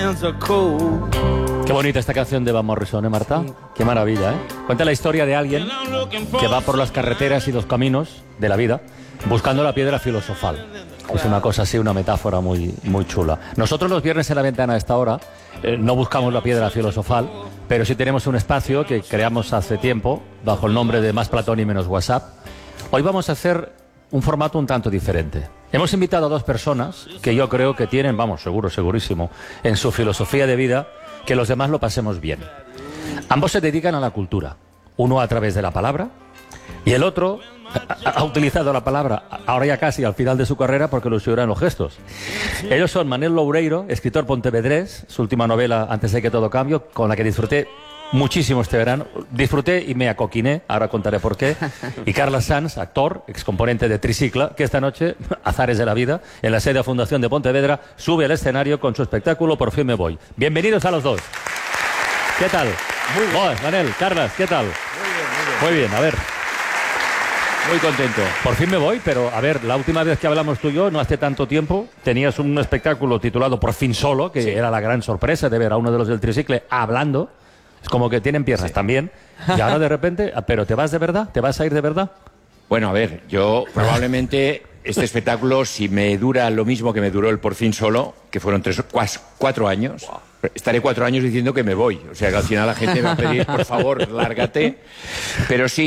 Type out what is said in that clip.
Qué bonita esta canción de Van Morrison, ¿eh, Marta? Sí. Qué maravilla, ¿eh? Cuenta la historia de alguien que va por las carreteras y los caminos de la vida buscando la piedra filosofal. Es una cosa así, una metáfora muy, muy chula. Nosotros los viernes en La Ventana a esta hora no buscamos la piedra filosofal, pero sí tenemos un espacio que creamos hace tiempo bajo el nombre de Más Platón y Menos WhatsApp. Hoy vamos a hacer un formato un tanto diferente. Hemos invitado a dos personas que yo creo que tienen, vamos, segurísimo, en su filosofía de vida, que los demás lo pasemos bien. Ambos se dedican a la cultura, uno a través de la palabra y el otro ha utilizado la palabra ahora ya casi al final de su carrera porque lo suyo eran los gestos. Ellos son Manel Loureiro, escritor pontevedrés, su última novela Antes de que todo cambie, con la que disfruté muchísimo este verano. Disfruté y me acoquiné, ahora contaré por qué. Y Carles Sans, actor, excomponente de Tricicla, que esta noche, azares de la vida, en la sede de Fundación de Pontevedra, sube al escenario con su espectáculo Por fin me voy. Bienvenidos a los dos. ¿Qué tal? Muy bien. Manel, Carles, ¿qué tal? Muy bien, a ver. Muy contento. Por fin me voy, pero a ver, la última vez que hablamos tú y yo, no hace tanto tiempo, tenías un espectáculo titulado Por fin solo, que era la gran sorpresa de ver a uno de los del Tricicle hablando. Es como que tienen piernas también. Y ahora de repente, ¿pero te vas de verdad? ¿Te vas a ir de verdad? Bueno, a ver, yo probablemente este espectáculo, si me dura lo mismo que me duró el Por fin solo, que fueron 4 años, estaré 4 años diciendo que me voy. O sea que al final la gente me va a pedir, por favor, lárgate. Pero sí.